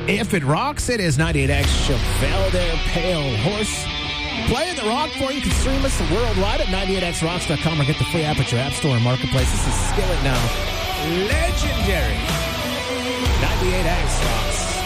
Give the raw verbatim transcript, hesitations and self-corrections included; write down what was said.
If it rocks, it is ninety-eight X Chevelle there, Pale Horse. Playing the rock for you. You can stream us worldwide at ninety-eight x rocks dot com or get the free app at your app store and marketplace. This is Skillet now. Legendary. ninety-eight X Rocks.